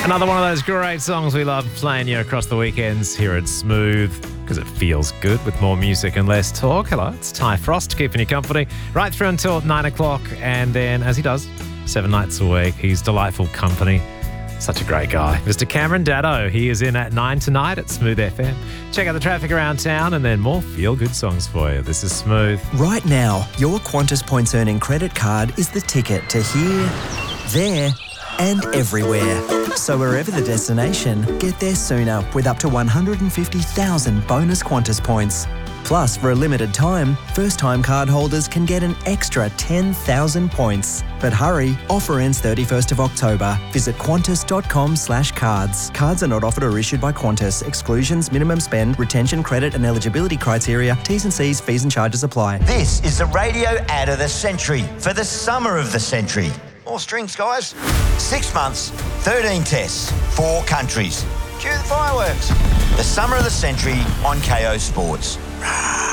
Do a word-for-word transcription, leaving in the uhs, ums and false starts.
Another one of those great songs we love playing you across the weekends here at Smooth, because it feels good with more music and less talk. Hello, it's Ty Frost keeping you company right through until nine o'clock. And then, as he does, seven nights a week, he's delightful company. Such a great guy. Mister Cameron Daddo, he is in at nine tonight at Smooth F M. Check out the traffic around town and then more feel-good songs for you. This is Smooth. Right now, your Qantas Points Earning credit card is the ticket to here, there and everywhere. So wherever the destination, get there sooner with up to one hundred fifty thousand bonus Qantas points. Plus, for a limited time, first-time card holders can get an extra ten thousand points. But hurry, offer ends thirty-first of October. Visit qantas.com slash cards. Cards are not offered or issued by Qantas. Exclusions, minimum spend, retention, credit and eligibility criteria, T's and C's, fees and charges apply. This is the radio ad of the century for the summer of the century. More strings, guys. Six months, thirteen tests, four countries. Cue the fireworks. The summer of the century on K O Sports.